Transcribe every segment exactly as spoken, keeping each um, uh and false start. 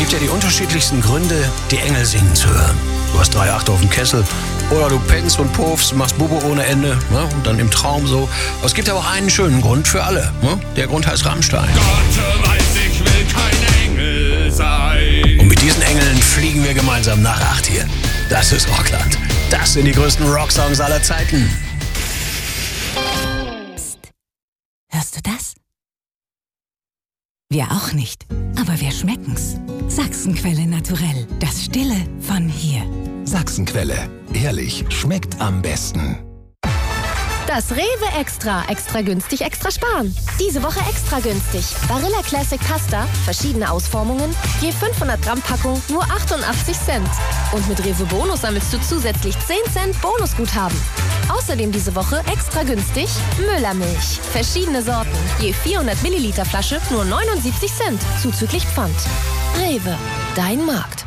gibt ja die unterschiedlichsten Gründe, die Engel singen zu hören. Du hast drei Achte auf dem Kessel oder du pennst und puffst, machst Bubo ohne Ende, ne? Und dann im Traum so. Aber es gibt aber auch einen schönen Grund für alle. Ne? Der Grund heißt Rammstein. Gott weiß, ich will kein Engel sein. Und mit diesen Engeln fliegen wir gemeinsam nach acht hier. Das ist Rockland. Das sind die größten Rocksongs aller Zeiten. Psst. Hörst du das? Wir auch nicht, aber wir schmecken's. Sachsenquelle naturell, das Stille von hier. Sachsenquelle, ehrlich, schmeckt am besten. Das Rewe Extra. Extra günstig, extra sparen. Diese Woche extra günstig. Barilla Classic Pasta, verschiedene Ausformungen, je fünfhundert Gramm Packung, nur achtundachtzig Cent. Und mit Rewe Bonus sammelst du zusätzlich zehn Cent Bonusguthaben. Außerdem diese Woche extra günstig Müllermilch. Verschiedene Sorten, je vierhundert Milliliter Flasche, nur neunundsiebzig Cent, zuzüglich Pfand. Rewe, dein Markt.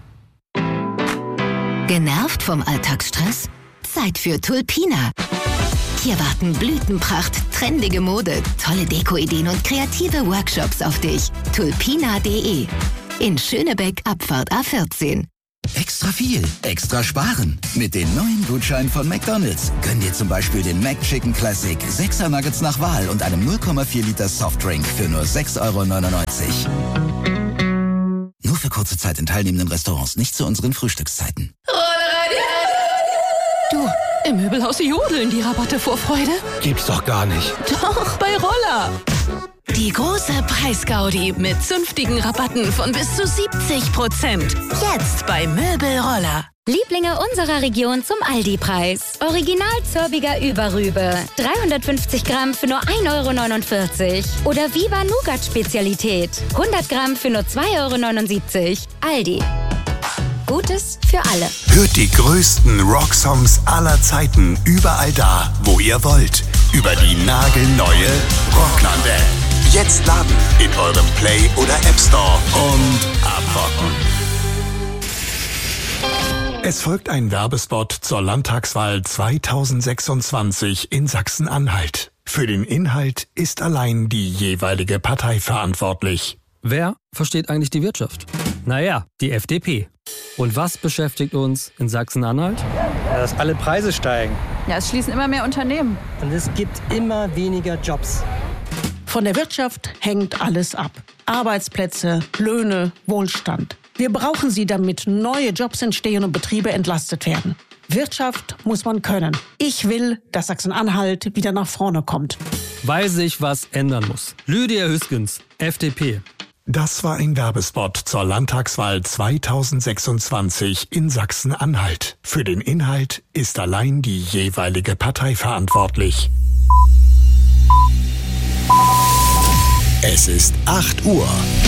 Genervt vom Alltagsstress? Zeit für Tulpina. Hier warten Blütenpracht, trendige Mode, tolle Dekoideen und kreative Workshops auf dich. tulpina punkt de. In Schönebeck, Abfahrt A vierzehn. Extra viel, extra sparen. Mit den neuen Gutscheinen von McDonald's. Gönn dir zum Beispiel den McChicken Classic, sechser Nuggets nach Wahl und einem null Komma vier Liter Softdrink für nur sechs Euro neunundneunzig. Nur für kurze Zeit in teilnehmenden Restaurants, nicht zu unseren Frühstückszeiten. Du, im Möbelhaus jodeln die Rabatte vor Freude. Gibt's doch gar nicht. Doch, bei Roller. Die große Preisgaudi mit zünftigen Rabatten von bis zu siebzig Prozent. Jetzt bei Möbelroller. Lieblinge unserer Region zum Aldi-Preis. Original Zörbiger Überrübe. dreihundertfünfzig Gramm für nur ein Euro neunundvierzig. Oder Viva Nougat Spezialität. hundert Gramm für nur zwei Euro neunundsiebzig. Aldi. Gutes für alle. Hört die größten Rocksongs aller Zeiten überall da, wo ihr wollt. Über die nagelneue Rockland-App. Jetzt laden in eurem Play- oder App Store und abrocken. Es folgt ein Werbespot zur Landtagswahl zweitausendsechsundzwanzig in Sachsen-Anhalt. Für den Inhalt ist allein die jeweilige Partei verantwortlich. Wer versteht eigentlich die Wirtschaft? Naja, die F D P. Und was beschäftigt uns in Sachsen-Anhalt? Ja, dass alle Preise steigen. Ja, es schließen immer mehr Unternehmen. Und es gibt immer weniger Jobs. Von der Wirtschaft hängt alles ab. Arbeitsplätze, Löhne, Wohlstand. Wir brauchen sie, damit neue Jobs entstehen und Betriebe entlastet werden. Wirtschaft muss man können. Ich will, dass Sachsen-Anhalt wieder nach vorne kommt. Weil sich was ändern muss. Lydia Hüskens, F D P. Das war ein Werbespot zur Landtagswahl zweitausendsechsundzwanzig in Sachsen-Anhalt. Für den Inhalt ist allein die jeweilige Partei verantwortlich. Es ist acht Uhr.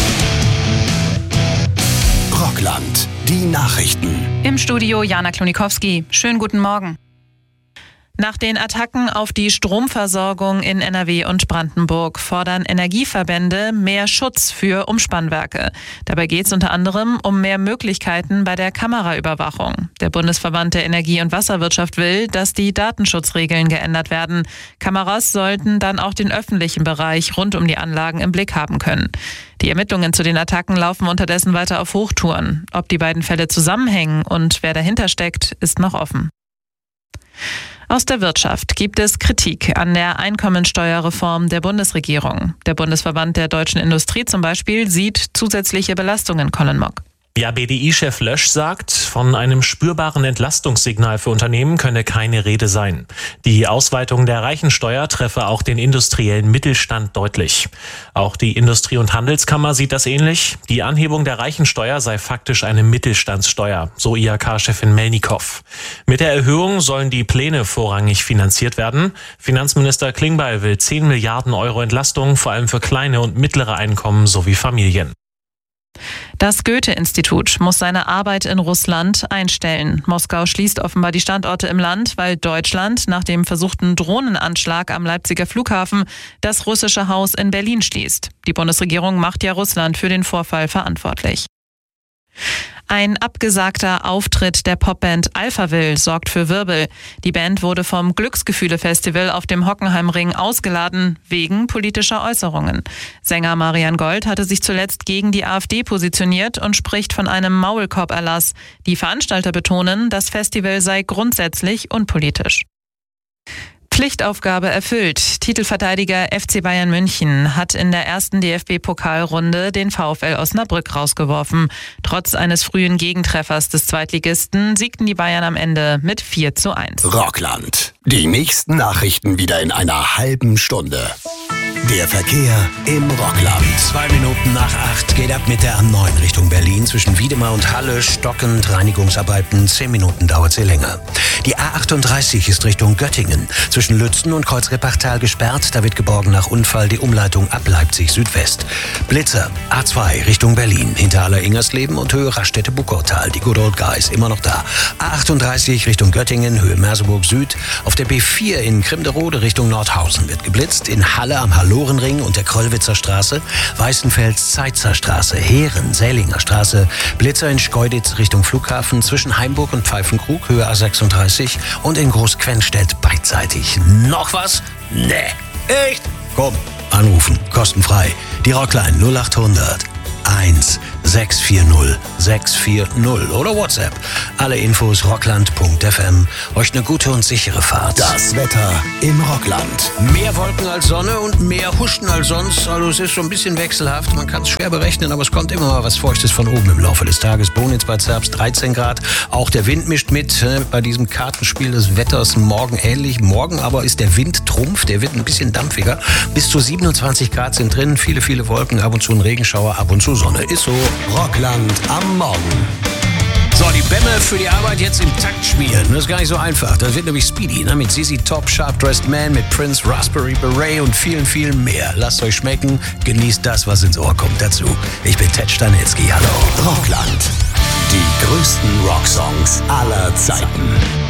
Rockland, die Nachrichten. Im Studio Jana Klonikowski. Schönen guten Morgen. Nach den Attacken auf die Stromversorgung in N R W und Brandenburg fordern Energieverbände mehr Schutz für Umspannwerke. Dabei geht es unter anderem um mehr Möglichkeiten bei der Kameraüberwachung. Der Bundesverband der Energie- und Wasserwirtschaft will, dass die Datenschutzregeln geändert werden. Kameras sollten dann auch den öffentlichen Bereich rund um die Anlagen im Blick haben können. Die Ermittlungen zu den Attacken laufen unterdessen weiter auf Hochtouren. Ob die beiden Fälle zusammenhängen und wer dahinter steckt, ist noch offen. Aus der Wirtschaft gibt es Kritik an der Einkommensteuerreform der Bundesregierung. Der Bundesverband der deutschen Industrie zum Beispiel sieht zusätzliche Belastungen. Colin Mock. Ja, B D I-Chef Lösch sagt, von einem spürbaren Entlastungssignal für Unternehmen könne keine Rede sein. Die Ausweitung der Reichensteuer treffe auch den industriellen Mittelstand deutlich. Auch die Industrie- und Handelskammer sieht das ähnlich. Die Anhebung der Reichensteuer sei faktisch eine Mittelstandssteuer, so I H K-Chefin Melnikow. Mit der Erhöhung sollen die Pläne vorrangig finanziert werden. Finanzminister Klingbeil will zehn Milliarden Euro Entlastung, vor allem für kleine und mittlere Einkommen sowie Familien. Das Goethe-Institut muss seine Arbeit in Russland einstellen. Moskau schließt offenbar die Standorte im Land, weil Deutschland nach dem versuchten Drohnenanschlag am Leipziger Flughafen das russische Haus in Berlin schließt. Die Bundesregierung macht ja Russland für den Vorfall verantwortlich. Ein abgesagter Auftritt der Popband Alphaville sorgt für Wirbel. Die Band wurde vom Glücksgefühle-Festival auf dem Hockenheimring ausgeladen, wegen politischer Äußerungen. Sänger Marian Gold hatte sich zuletzt gegen die AfD positioniert und spricht von einem Maulkorb-Erlass. Die Veranstalter betonen, das Festival sei grundsätzlich unpolitisch. Pflichtaufgabe erfüllt. Titelverteidiger F C Bayern München hat in der ersten D F B-Pokalrunde den VfL Osnabrück rausgeworfen. Trotz eines frühen Gegentreffers des Zweitligisten siegten die Bayern am Ende mit vier zu eins. Rockland. Die nächsten Nachrichten wieder in einer halben Stunde. Der Verkehr im Rockland. Zwei Minuten nach acht geht ab mit der A neun Richtung Berlin. Zwischen Wiedemar und Halle stockend Reinigungsarbeiten. Zehn Minuten dauert sie länger. Die A achtunddreißig ist Richtung Göttingen. Zwischen Lützen und Kreuzrippachtal gesperrt. Da wird geborgen nach Unfall die Umleitung ab Leipzig Südwest. Blitzer. A zwei Richtung Berlin. Hinter Haller-Ingersleben und Höhe Raststätte-Buckautal. Die Good Old Guys immer noch da. A achtunddreißig Richtung Göttingen. Höhe Merseburg Süd. Auf der B vier in Krimderode Richtung Nordhausen wird geblitzt. In Halle am Hallorenring und der Krollwitzer Straße. Weißenfels-Zeitzer Straße. Heeren Sälinger Straße. Blitzer in Schkeuditz Richtung Flughafen. Zwischen Heimburg und Pfeifenkrug. Höhe A sechsunddreißig. Und in Großquenstedt beidseitig. Noch was? Nee. Echt? Komm, anrufen. Kostenfrei. Die Rockline null achthundert eins sechs vier null sechs vier null oder WhatsApp. Alle Infos rockland punkt f m. Euch eine gute und sichere Fahrt. Das Wetter im Rockland. Mehr Wolken als Sonne und mehr Huschen als sonst. Also es ist so ein bisschen wechselhaft. Man kann es schwer berechnen, aber es kommt immer mal was Feuchtes von oben im Laufe des Tages. Bonitz bei Zerbst dreizehn Grad. Auch der Wind mischt mit. Bei diesem Kartenspiel des Wetters morgen ähnlich. Morgen aber ist der Wind Trumpf. Der wird ein bisschen dampfiger. Bis zu siebenundzwanzig Grad sind drin. Viele, viele Wolken. Ab und zu ein Regenschauer. Ab und zu Sonne. Ist so. Rockland am Morgen. So, die Bämme für die Arbeit jetzt im Takt schmieren. Das ist gar nicht so einfach. Das wird nämlich Speedy, ne? Mit Z Z Top, Sharp Dressed Man, mit Prince, Raspberry Beret und vielen, vielen mehr. Lasst euch schmecken. Genießt das, was ins Ohr kommt dazu. Ich bin Ted Stanitzky. Hallo. Rockland. Die größten Rocksongs aller Zeiten.